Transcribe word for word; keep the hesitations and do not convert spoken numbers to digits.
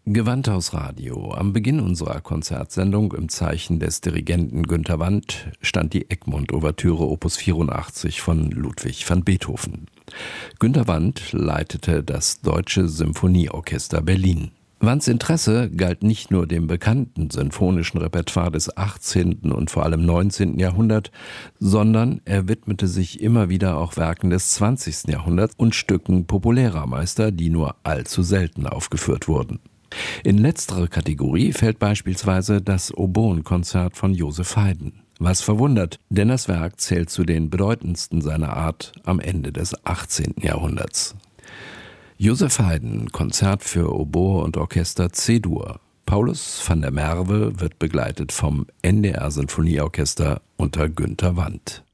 Gewandhausradio. Am Beginn unserer Konzertsendung im Zeichen des Dirigenten Günter Wandt stand die Egmont-Ouvertüre Opus vierundachtzig von Ludwig van Beethoven. Günter Wandt leitete das Deutsche Symphonieorchester Berlin. Wandts Interesse galt nicht nur dem bekannten sinfonischen Repertoire des achtzehnten und vor allem neunzehnten Jahrhunderts, sondern er widmete sich immer wieder auch Werken des zwanzigsten Jahrhunderts und Stücken populärer Meister, die nur allzu selten aufgeführt wurden. In letztere Kategorie fällt beispielsweise das Oboenkonzert von Joseph Haydn. Was verwundert, denn das Werk zählt zu den bedeutendsten seiner Art am Ende des achtzehnten Jahrhunderts. Joseph Haydn, Konzert für Oboe und Orchester C-Dur. Paulus van der Merwe wird begleitet vom N D R Sinfonieorchester unter Günter Wandt.